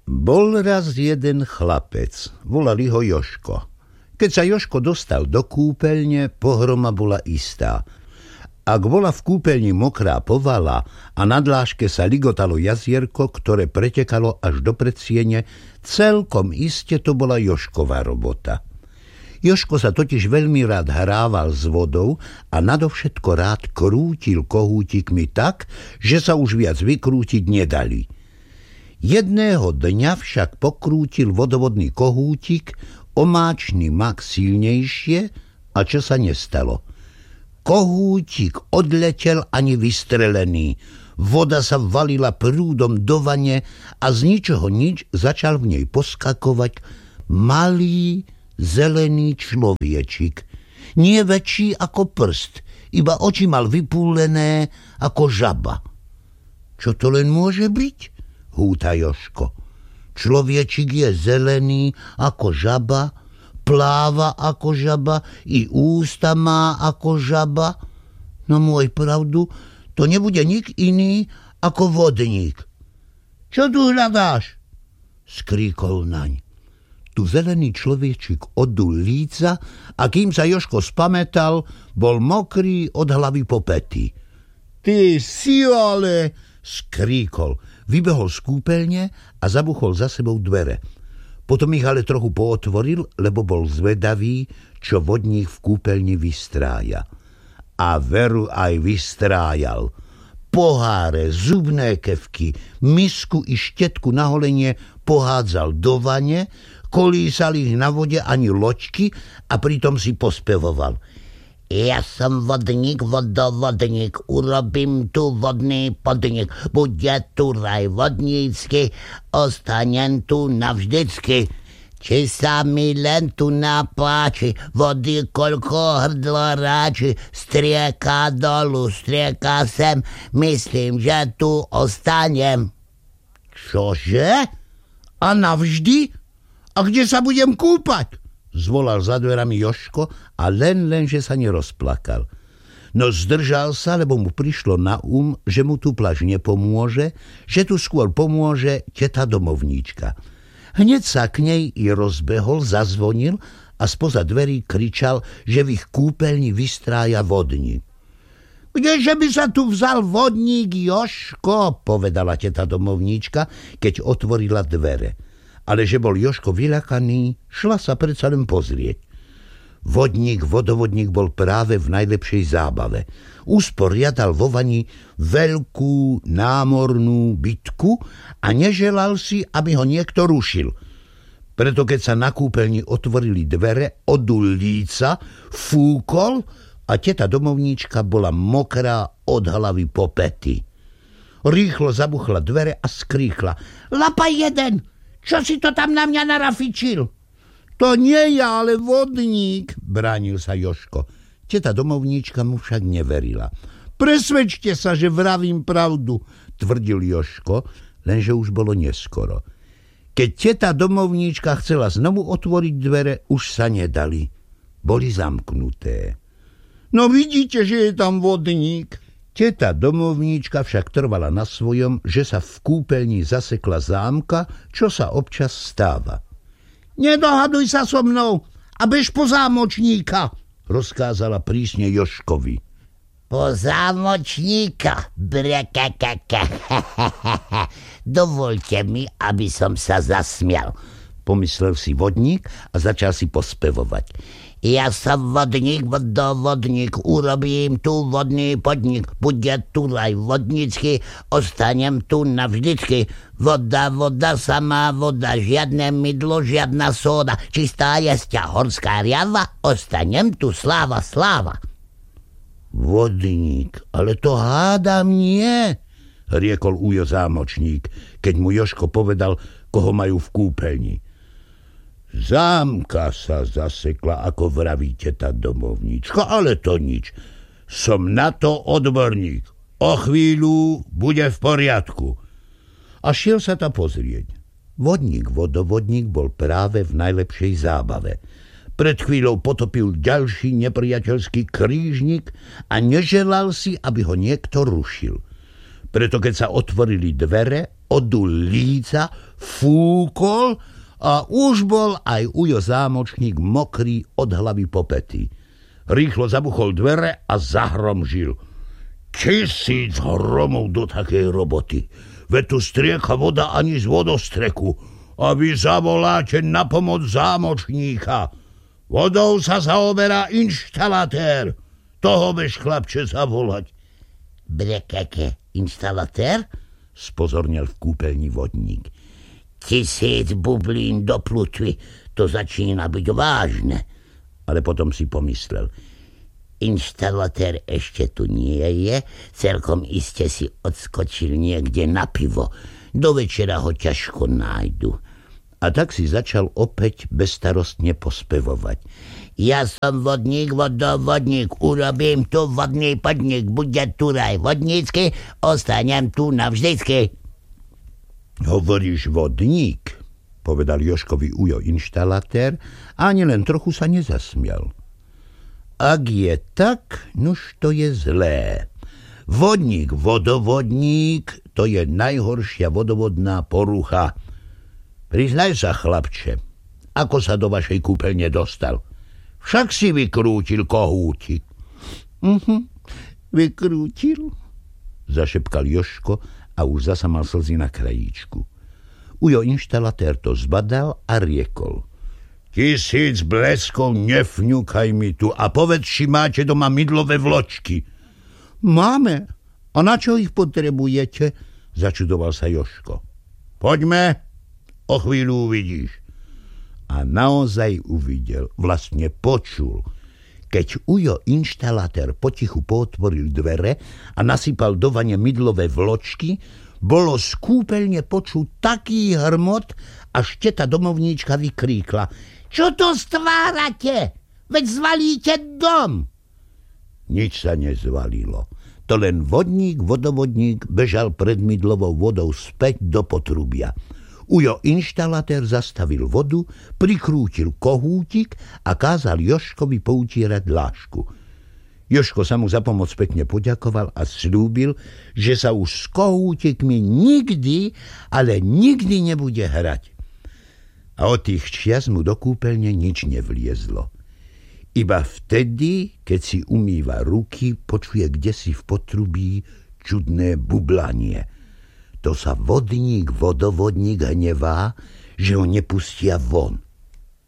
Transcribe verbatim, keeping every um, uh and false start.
Bol raz jeden chlapec, volali ho Jožko. Keď sa Jožko dostal do kúpeľne, pohroma bola istá. Ak bola v kúpeľni mokrá povala a na dláške sa ligotalo jazierko, ktoré pretekalo až do predsiene, celkom iste to bola Jožková robota. Jožko sa totiž veľmi rád hrával s vodou a nadovšetko rád krútil kohútikmi tak, že sa už viac vykrútiť nedali. Jedného dňa však pokrútil vodovodný kohútik omáčný mak silnejšie a čo sa nestalo? Kohútik odletel ani vystrelený. Voda sa valila prúdom do vane a z ničoho nič začal v nej poskakovať malý zelený človečik. Nie väčší ako prst, iba oči mal vypúlené ako žaba. Čo to len môže byť? Húta Jožko. Človečik je zelený ako žaba, pláva ako žaba, i ústa má ako žaba. No môj pravdu, to nebude nik iný ako vodník. Čo tu hľadáš? Skríkol naň. Tu zelený človečik oddul líca a kým sa Jožko spamätal, bol mokrý od hlavy po pety. Ty si ale, skríkol. Vybehol z kúpeľne a zabuchol za sebou dvere. Potom ich ale trochu pootvoril, lebo bol zvedavý, čo vodník v kúpeľni vystrája. A veru aj vystrájal. Poháre, zubné kevky, misku i štetku na holenie pohádzal do vane, kolísali ich na vode ani loďky a pritom si pospevoval. Ja som vodník, vodovodník, urobím tu vodný podnik. Bude tu raj vodnícky, ostanem tu navždycky. Či sa mi len tu napáči, vody koľko hrdlo ráči, strieka dolu, strieka sem, myslím, že tu ostanem. Čože? A navždy? A kde sa budem kúpať? Zvolal za dverami Jožko a len, len, že sa nerozplakal. No zdržal sa, lebo mu prišlo na um, že mu tu pláž nepomôže, že tu skôr pomôže teta domovníčka. Hneď sa k nej i rozbehol, zazvonil a spoza dverí kričal, že v ich kúpeľni vystrája vodník. Kdeže by sa tu vzal vodník, Jožko? Povedala teta domovníčka, keď otvorila dvere. Ale že bol Jožko vyľakaný, šla sa predsa len pozrieť. Vodník, vodovodník bol práve v najlepšej zábave. Usporiadal vo vani veľkú námornú bitku a neželal si, aby ho niekto rušil. Preto keď sa na kúpeľni otvorili dvere, odul líca, fúkol a teta domovníčka bola mokrá od hlavy po pety. Rýchlo zabuchla dvere a skríkla. Lapaj jeden! Čo si to tam na mňa narafičil? To nie ja, ale vodník, bránil sa Jožko. Teta domovníčka mu však neverila. Presvedčte sa, že vravím pravdu, tvrdil Jožko, lenže už bolo neskoro. Keď teta domovníčka chcela znovu otvoriť dvere, už sa nedali. Boli zamknuté. No vidíte, že je tam vodník. Teta domovníčka však trvala na svojom, že sa v kúpeľni zasekla zámka, čo sa občas stáva. Nedohaduj sa so mnou a bež po zámočníka, rozkázala prísne Jožkovi. Po zámočníka, brekekeke. Dovoľte mi, aby som sa zasmial, pomyslel si vodník a začal si pospevovať. Ja som vodník, vodovodník, urobím tu vodný podnik. Bude tu raj vodnícky, ostanem tu navždycky. Voda, voda, samá voda, žiadne mydlo, žiadna sóda. Čistá jesťa, horská riava, ostanem tu, sláva, sláva. Vodník, ale to hádam nie, riekol ujo zámočník, keď mu Jožko povedal, koho majú v kúpeľni. Zámka sa zasekla, ako vraví teta domovníčka, ale to nič. Som na to odborník. O chvíľu bude v poriadku. A šiel sa tam pozrieť. Vodník, vodovodník bol práve v najlepšej zábave. Pred chvíľou potopil ďalší nepriateľský krížnik a neželal si, aby ho niekto rušil. Preto keď sa otvorili dvere, odul líca, fúkol a už bol aj ujo zámočník mokrý od hlavy po pety. Rýchlo zabuchol dvere a zahromžil. Tisíc hromov do takej roboty. Veď tu strieka voda ani z vodostreku. A vy zavoláte na pomoc zámočníka. Vodou sa zaoberá inštalatér. Toho bež, chlapče, zavolať. Brekeke, inštalatér? Spozornil v kúpeľni vodník. Tisíc bublín do plutvy, to začína byť vážne. Ale potom si pomyslel. Inštalatér ešte tu nie je, celkom iste si odskočil niekde na pivo. Do večera ho ťažko nájdu. A tak si začal opäť bezstarostne pospevovať. Ja som vodník, vodovodník, urobím tu vodný podnik, bude tu raj vodnícky, ostanem tu navždycky. Hovoríš vodník, povedal Jožkovi ujo inštalatér a ani len trochu sa nezasmial. Ak je tak, nuž to je zlé. Vodník, vodovodník, to je najhoršia vodovodná porucha. Priznaj sa, chlapče, ako sa do vašej kúpeľne dostal. Však si vykrútil kohútik. Uh-huh, vykrútil? Zašepkal Jožko a už zasa mal slzy na krajíčku. Ujo inštalatér to zbadal a riekol. Tisíc bleskov, nefňukaj mi tu a povedz, či máte doma mydlové vločky. Máme. A na čo ich potrebujete? Začudoval sa Jožko. Poďme, o chvíľu uvidíš. A naozaj uvidel, vlastne počul. Keď ujo inštalatér potichu pootvoril dvere a nasypal do vane mydlové vločky, bolo z kúpeľne počuť taký hrmot, až teta domovníčka vykríkla. Čo to stvárate? Veď zvalíte dom. Nič sa nezvalilo. To len vodník, vodovodník bežal pred mydlovou vodou späť do potrubia. Ujo inštalatér zastavil vodu, prikrútil kohútik a kázal Jožkovi poutierať dlášku. Jožko sa mu za pomoc pekne poďakoval a sľúbil, že sa už s kohútikmi nikdy, ale nikdy nebude hrať. A od tých čias mu do kúpeľne nič nevliezlo. Iba vtedy, keď si umýva ruky, počuje kdesi v potrubí čudné bublanie. To sa vodník, vodovodník hnevá, že ho nepustia von.